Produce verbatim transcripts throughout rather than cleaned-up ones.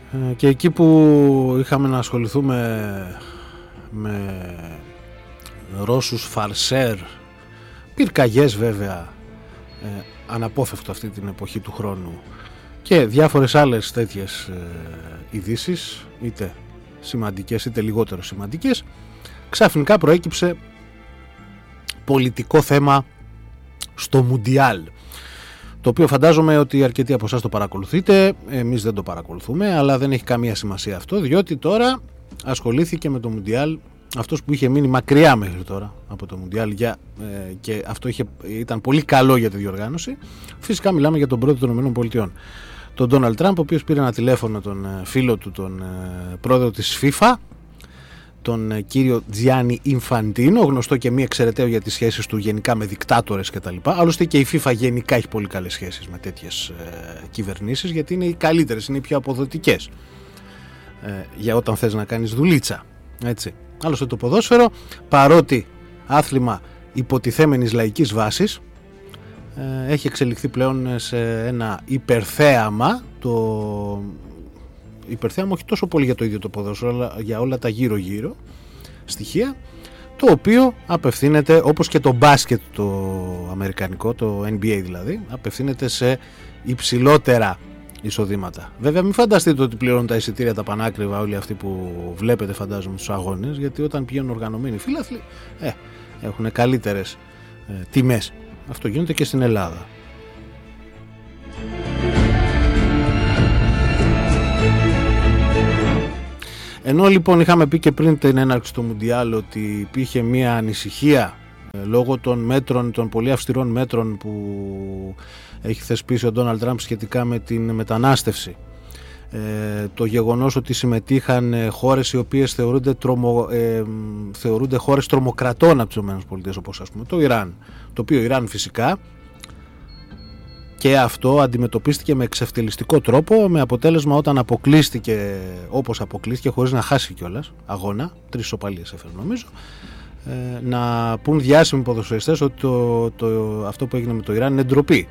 Και εκεί που είχαμε να ασχοληθούμε με Ρώσους φαρσέρ, πυρκαγιές βέβαια, ε, αναπόφευκτο αυτή την εποχή του χρόνου, και διάφορες άλλες τέτοιες ε, ειδήσεις, είτε σημαντικές είτε λιγότερο σημαντικές, ξαφνικά προέκυψε πολιτικό θέμα στο Μουντιάλ, το οποίο φαντάζομαι ότι αρκετοί από εσάς το παρακολουθείτε. Εμείς δεν το παρακολουθούμε, αλλά δεν έχει καμία σημασία αυτό, διότι τώρα ασχολήθηκε με το Μουντιάλ αυτός που είχε μείνει μακριά μέχρι τώρα από το Μουντιάλ για, ε, και αυτό είχε, ήταν πολύ καλό για τη διοργάνωση. Φυσικά μιλάμε για τον πρόεδρο των ΗΠΑ, τον Ντόναλντ Τραμπ, ο οποίος πήρε ένα τηλέφωνο τον φίλο του, τον ε, πρόεδρο της FIFA, τον ε, κύριο Τζιάννι Ινφαντίνο, γνωστό και μη εξαιρεταίο για τις σχέσεις του γενικά με δικτάτορες κτλ. Άλλωστε και η FIFA γενικά έχει πολύ καλές σχέσεις με τέτοιες ε, κυβερνήσεις, γιατί είναι οι καλύτερες, είναι οι πιο αποδοτικές ε, για όταν θες να κάνεις δουλίτσα, έτσι. Άλλωστε το ποδόσφαιρο, παρότι άθλημα υποτιθέμενης λαϊκής βάσης, ε, έχει εξελιχθεί πλέον σε ένα υπερθέαμα, το υπερθέαμα όχι τόσο πολύ για το ίδιο το ποδόσφαιρο, αλλά για όλα τα γύρω γύρω στοιχεία, το οποίο απευθύνεται, όπως και το μπάσκετ το αμερικανικό, το N B A δηλαδή, απευθύνεται σε υψηλότερα εισοδήματα. Βέβαια μην φανταστείτε ότι πληρώνουν τα εισιτήρια τα πανάκριβα όλοι αυτοί που βλέπετε, φαντάζομαι, στους αγώνες, γιατί όταν πηγαίνουν οργανωμένοι φίλαθλοι ε, έχουν καλύτερες ε, τιμές. Αυτό γίνεται και στην Ελλάδα. Ενώ λοιπόν είχαμε πει και πριν την έναρξη του Μουντιάλ ότι υπήρχε μια ανησυχία ε, λόγω των μέτρων, των πολύ αυστηρών μέτρων που έχει θεσπίσει ο Ντόναλντ Τραμπ σχετικά με την μετανάστευση, ε, το γεγονός ότι συμμετείχαν ε, χώρες οι οποίες θεωρούνται, τρομο, ε, θεωρούνται χώρες τρομοκρατών από τις ΗΠΑ, όπως ας πούμε το Ιράν, το οποίο Ιράν φυσικά και αυτό αντιμετωπίστηκε με εξευτελιστικό τρόπο, με αποτέλεσμα όταν αποκλείστηκε όπως αποκλείστηκε, χωρίς να χάσει κιόλας αγώνα, τρεις ισοπαλίες έφερε νομίζω, ε, να πούν διάσημοι ποδοσφαιριστές ότι το, το, αυτό που έγινε με το Ιράν είναι ντροπή.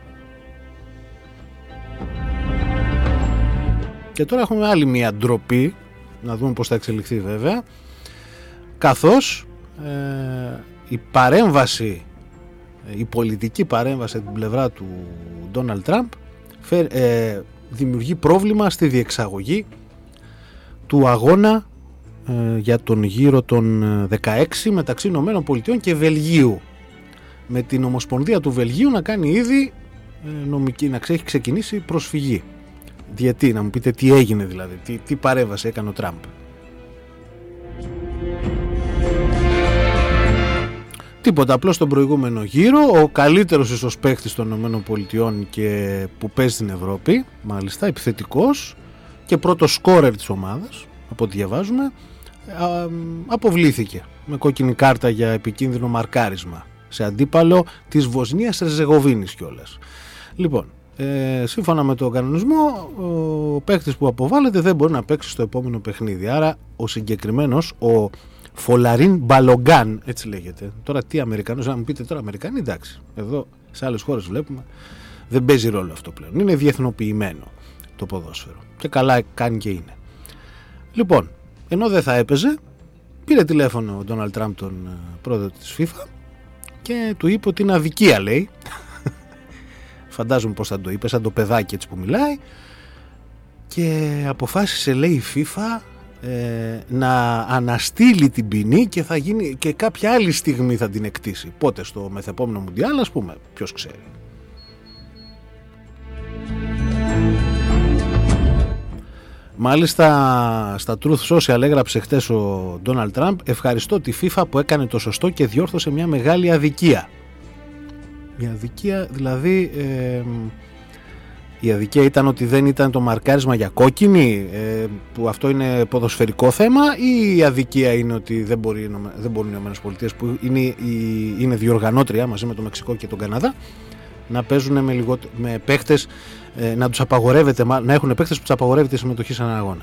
Και τώρα έχουμε άλλη μια ντροπή, να δούμε πώς θα εξελιχθεί βέβαια, καθώς ε, η παρέμβαση, η πολιτική παρέμβαση από την πλευρά του Ντόναλντ Τραμπ ε, δημιουργεί πρόβλημα στη διεξαγωγή του αγώνα ε, για τον γύρο των δεκαέξι μεταξύ Ηνωμένων Πολιτειών και Βελγίου, με την Ομοσπονδία του Βελγίου να κάνει ήδη ε, νομική, να έχει ξεκινήσει προσφυγή. Γιατί, να μου πείτε τι έγινε δηλαδή, τι, τι παρέμβαση έκανε ο Τραμπ. Τίποτα, απλώς στον προηγούμενο γύρο ο καλύτερος ίσως παίκτης των ΗΠΑ και που παίζει στην Ευρώπη, μάλιστα επιθετικός και πρώτος σκόρερ της ομάδας, από ό,τι διαβάζουμε, α, αποβλήθηκε με κόκκινη κάρτα για επικίνδυνο μαρκάρισμα σε αντίπαλο της Βοσνίας Ερζεγοβίνης κιόλας. Λοιπόν, Ε, σύμφωνα με τον κανονισμό, ο παίκτης που αποβάλλεται δεν μπορεί να παίξει στο επόμενο παιχνίδι. Άρα ο συγκεκριμένος, ο Φολαρίν Μπαλογκάν, έτσι λέγεται. Τώρα τι Αμερικανός, να μου πείτε τώρα Αμερικανοί, εντάξει. Εδώ σε άλλες χώρες βλέπουμε δεν παίζει ρόλο αυτό πλέον. Είναι διεθνοποιημένο το ποδόσφαιρο. Και καλά κάνει και είναι. Λοιπόν, ενώ δεν θα έπαιζε, πήρε τηλέφωνο ο Ντόναλντ Τραμπ, τον πρόεδρο της FIFA, και του είπε ότι είναι αδικία, λέει. Φαντάζομαι πως θα το είπε, σαν το παιδάκι έτσι που μιλάει, και αποφάσισε, λέει, η FIFA ε, να αναστείλει την ποινή και, θα γίνει, και κάποια άλλη στιγμή θα την εκτίσει. Πότε, στο μεθεπόμενο Μουντιάλ, ας πούμε, ποιος ξέρει. Μάλιστα στα Truth Social έγραψε χτες ο Ντόναλντ Τραμπ: ευχαριστώ τη FIFA που έκανε το σωστό και διόρθωσε μια μεγάλη αδικία. Η αδικία δηλαδή, ε, η αδικία ήταν ότι δεν ήταν το μαρκάρισμα για κόκκινη, ε, που αυτό είναι ποδοσφαιρικό θέμα, ή η αδικία είναι ότι δεν, μπορεί, δεν μπορούν οι ΗΠΑ, που είναι, η, είναι διοργανώτρια μαζί με το Μεξικό και τον Καναδά, να παίζουν με, λιγότε, με παίχτες, ε, να τους απαγορεύεται, να έχουν παίχτες που τους απαγορεύεται η συμμετοχή σε έναν αγώνα.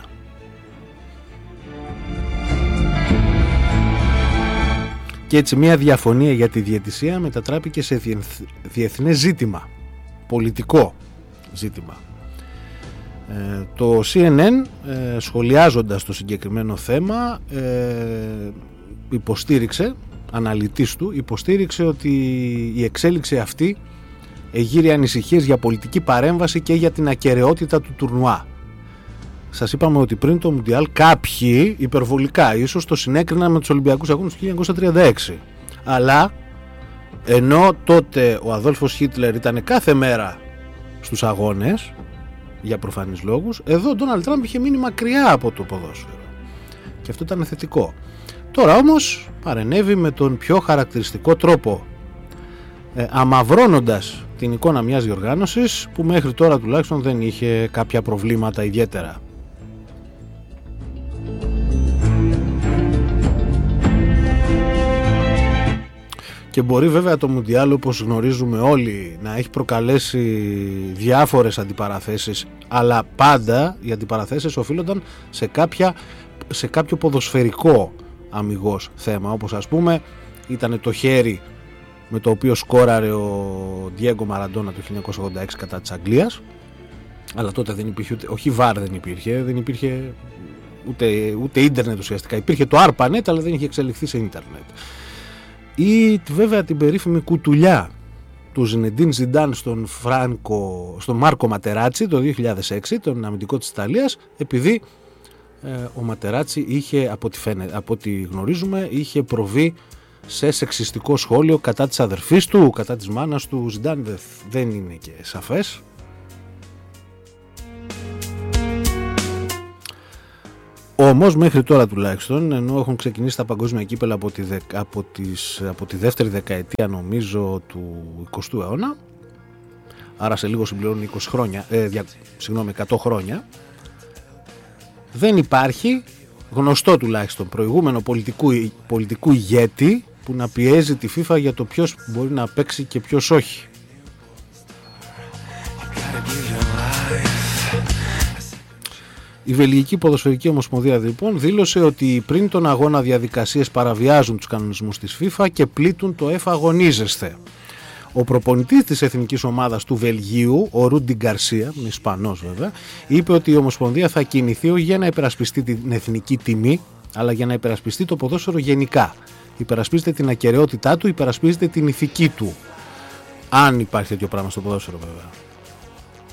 Και έτσι μια διαφωνία για τη διαιτησία μετατράπηκε σε διεθνές ζήτημα, πολιτικό ζήτημα. Ε, το σι εν εν ε, σχολιάζοντας το συγκεκριμένο θέμα ε, υποστήριξε, αναλυτής του υποστήριξε ότι η εξέλιξη αυτή εγείρει ανησυχίες για πολιτική παρέμβαση και για την ακεραιότητα του τουρνουά. Σας είπαμε ότι πριν το Μουντιάλ κάποιοι υπερβολικά ίσως το συνέκριναν με τους Ολυμπιακούς Αγώνες του χίλια εννιακόσια τριάντα έξι, αλλά ενώ τότε ο Αδόλφος Χίτλερ ήταν κάθε μέρα στους αγώνες για προφανείς λόγους, εδώ ο Ντόναλντ Τραμπ είχε μείνει μακριά από το ποδόσφαιρο και αυτό ήταν θετικό. Τώρα όμως παρενέβη με τον πιο χαρακτηριστικό τρόπο, ε, αμαυρώνοντας την εικόνα μιας διοργάνωσης που μέχρι τώρα τουλάχιστον δεν είχε κάποια προβλήματα ιδιαίτερα. Και μπορεί βέβαια το Μουντιάλ, όπως γνωρίζουμε όλοι, να έχει προκαλέσει διάφορες αντιπαραθέσεις, αλλά πάντα οι αντιπαραθέσεις οφείλονταν σε, κάποια, σε κάποιο ποδοσφαιρικό αμιγώς θέμα, όπως ας πούμε ήταν το χέρι με το οποίο σκόραρε ο Ντιέγκο Μαραντόνα το χίλια εννιακόσια ογδόντα έξι κατά της Αγγλίας, αλλά τότε δεν υπήρχε ούτε, όχι βαρ δεν υπήρχε, δεν υπήρχε ούτε, ούτε ίντερνετ ουσιαστικά, υπήρχε το άρπανετ αλλά δεν είχε εξελιχθεί σε ίντερνετ. Ή βέβαια την περίφημη κουτουλιά του Ζινεντίν Ζιντάν στον, Φράνκο, στον Μάρκο Ματεράτσι το δύο χιλιάδες έξι, τον αμυντικό της Ιταλίας, επειδή ε, ο Ματεράτσι είχε, από ό,τι, φαίνεται, από ό,τι γνωρίζουμε, είχε προβεί σε σεξιστικό σχόλιο κατά της αδερφής του, κατά της μάνας του. Ζιντάν δεν είναι και σαφές. Όμως μέχρι τώρα τουλάχιστον, ενώ έχουν ξεκινήσει τα παγκόσμια κύπελα από τη, δε, από τις, από τη δεύτερη δεκαετία νομίζω του εικοστού αιώνα, άρα σε λίγο συμπληρώνουν είκοσι χρόνια, ε, δια, συγγνώμη, εκατό χρόνια, δεν υπάρχει γνωστό τουλάχιστον προηγούμενο πολιτικού, πολιτικού ηγέτη που να πιέζει τη FIFA για το ποιος μπορεί να παίξει και ποιος όχι. Η Βελγική Ποδοσφαιρική Ομοσπονδία λοιπόν δήλωσε ότι πριν τον αγώνα διαδικασίες παραβιάζουν τους κανονισμούς της FIFA και πλήττουν το εφαγωνίζεσθε. Ο προπονητής της εθνικής ομάδας του Βελγίου, ο Ρούντι Γκαρσία, είναι Ισπανός βέβαια, είπε ότι η Ομοσπονδία θα κινηθεί όχι για να υπερασπιστεί την εθνική τιμή, αλλά για να υπερασπιστεί το ποδόσφαιρο γενικά. Υπερασπίζεται την ακεραιότητά του, υπερασπίζεται την ηθική του. Αν υπάρχει τέτοιο πράγμα στο ποδόσφαιρο βέβαια.